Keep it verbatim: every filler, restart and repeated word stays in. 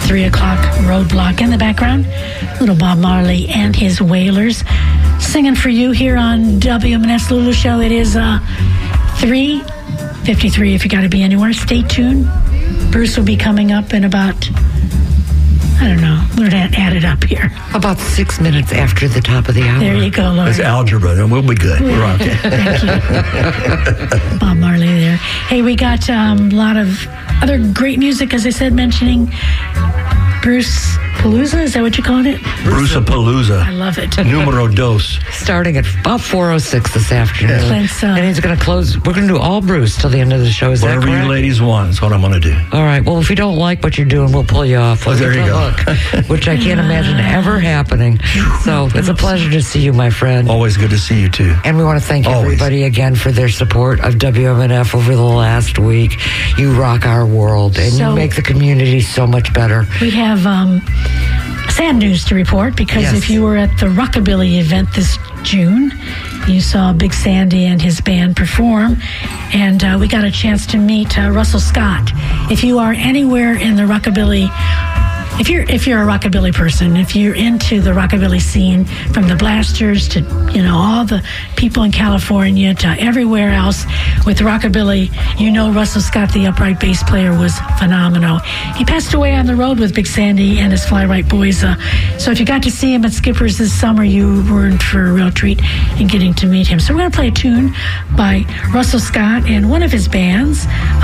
three o'clock Roadblock. In the background, little Bob Marley and his Wailers singing for you here on W M N F's Lulu Show. It is uh, three fifty-three if you got to be anywhere. Stay tuned. Bruce will be coming up in about, I don't know, we're going to add it up here. About six minutes after the top of the hour. There you go, Lori. It's algebra, and we'll be good. We're okay. Thank you. Bob Marley there. Hey, we got um, a lot of other great music, as I said, mentioning Bruce Palooza. Is that what you called it? Bruce-a-Palooza. I love it. Numero dos. Starting at about four oh six this afternoon. Clint's, uh, and he's going to close. We're going to do all Bruce till the end of the show. Is Whatever that correct? you ladies want is what I'm going to do. All right. Well, if you don't like what you're doing, we'll pull you off. Oh, there you go. Look, which I can't imagine ever happening. So it's a pleasure to see you, my friend. Always good to see you, too. And we want to thank Always. everybody again for their support of W M N F over the last week. You rock our world, and So- you make the community so much better. We have um, sad news to report, because Yes. if you were at the Rockabilly event this June, you saw Big Sandy and his band perform, and uh, we got a chance to meet uh, Russell Scott. If you are anywhere in the Rockabilly, if you're if you're a Rockabilly person, if you're into the Rockabilly scene, from the Blasters to, you know, all the people in California to everywhere else with Rockabilly, you know Russell Scott, the upright bass player, was phenomenal. He passed away on the road with Big Sandy and his Fly Right Boys. Uh, so if you got to see him at Skipper's this summer, you were in for a real treat in getting to meet him. So we're going to play a tune by Russell Scott and one of his bands.